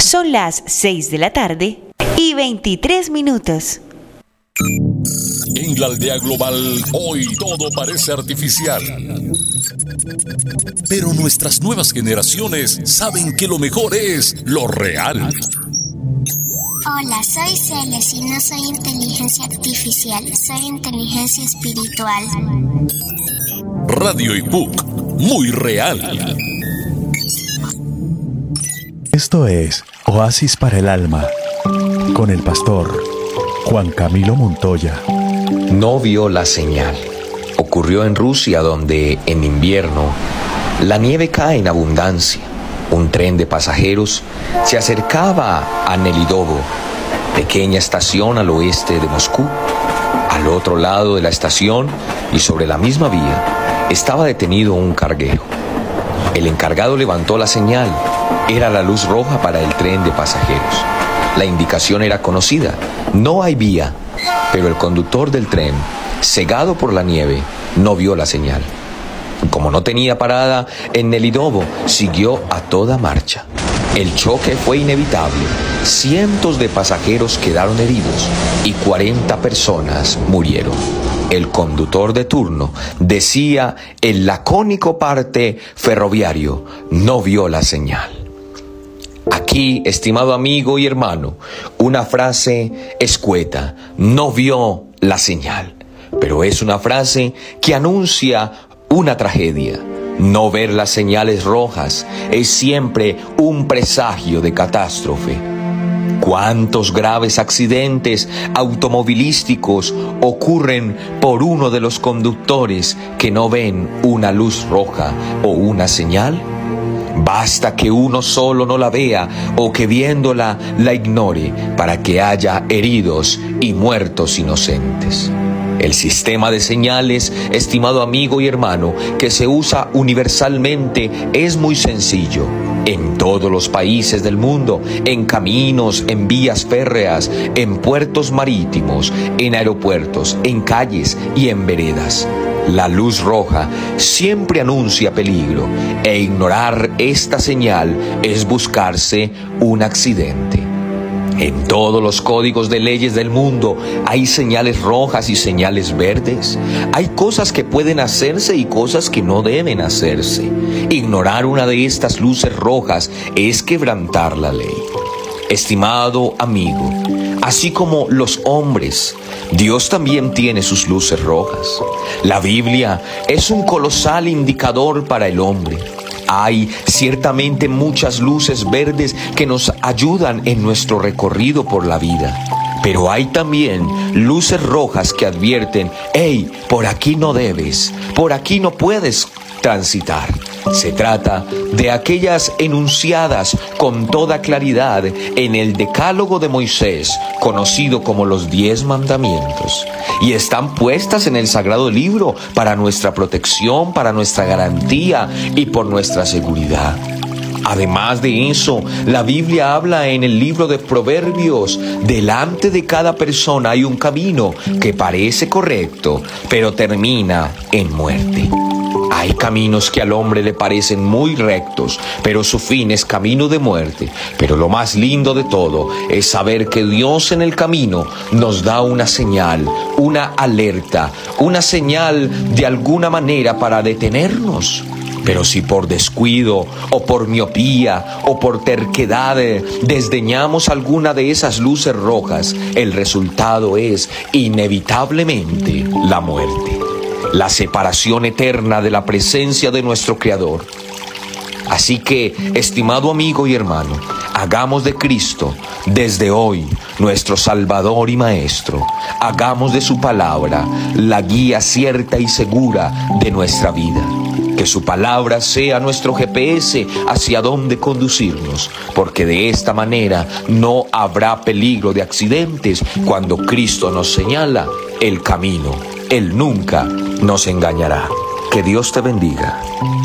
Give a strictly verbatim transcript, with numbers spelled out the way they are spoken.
Son las seis de la tarde y veintitrés minutos. En la aldea global, hoy todo parece artificial. Pero nuestras nuevas generaciones saben que lo mejor es lo real. Hola, soy Celes y no soy inteligencia artificial, soy inteligencia espiritual. Radio I P U C, muy real. Esto es Oasis para el Alma, con el pastor Juan Camilo Montoya. No vio la señal. Ocurrió en Rusia, donde en invierno la nieve cae en abundancia. Un tren de pasajeros se acercaba a Nelidovo, pequeña estación al oeste de Moscú. Al otro lado de la estación y sobre la misma vía estaba detenido un carguero. El encargado levantó la señal. Era la luz roja para el tren de pasajeros. La indicación era conocida: no hay vía. Pero el conductor del tren, cegado por la nieve, no vio la señal. Como no tenía parada en Nelidovo, siguió a toda marcha. El choque fue inevitable. Cientos de pasajeros quedaron heridos y cuarenta personas murieron. El conductor de turno decía el lacónico parte ferroviario: no vio la señal. Aquí, estimado amigo y hermano, una frase escueta: no vio la señal. Pero es una frase que anuncia una tragedia. No ver las señales rojas es siempre un presagio de catástrofe. ¿Cuántos graves accidentes automovilísticos ocurren por uno de los conductores que no ven una luz roja o una señal? Basta que uno solo no la vea o que viéndola la ignore para que haya heridos y muertos inocentes. El sistema de señales, estimado amigo y hermano, que se usa universalmente es muy sencillo. En todos los países del mundo, en caminos, en vías férreas, en puertos marítimos, en aeropuertos, en calles y en veredas. La luz roja siempre anuncia peligro, e ignorar esta señal es buscarse un accidente. En todos los códigos de leyes del mundo hay señales rojas y señales verdes. Hay cosas que pueden hacerse y cosas que no deben hacerse. Ignorar una de estas luces rojas es quebrantar la ley. Estimado amigo, así como los hombres, Dios también tiene sus luces rojas. La Biblia es un colosal indicador para el hombre. Hay ciertamente muchas luces verdes que nos ayudan en nuestro recorrido por la vida. Pero hay también luces rojas que advierten: hey, por aquí no debes, por aquí no puedes transitar. Se trata de aquellas enunciadas con toda claridad en el Decálogo de Moisés, conocido como los Diez Mandamientos, y están puestas en el Sagrado Libro para nuestra protección, para nuestra garantía y por nuestra seguridad. Además de eso, la Biblia habla en el libro de Proverbios: delante de cada persona hay un camino que parece correcto, pero termina en muerte. Hay caminos que al hombre le parecen muy rectos, pero su fin es camino de muerte. Pero lo más lindo de todo es saber que Dios en el camino nos da una señal, una alerta, una señal de alguna manera para detenernos. Pero si por descuido o por miopía o por terquedad desdeñamos alguna de esas luces rojas, el resultado es inevitablemente la muerte. La separación eterna de la presencia de nuestro Creador. Así que, estimado amigo y hermano, hagamos de Cristo desde hoy nuestro Salvador y Maestro. Hagamos de su palabra la guía cierta y segura de nuestra vida. Que su palabra sea nuestro G P S hacia dónde conducirnos, porque de esta manera no habrá peligro de accidentes cuando Cristo nos señala el camino. Él nunca nos engañará. Que Dios te bendiga.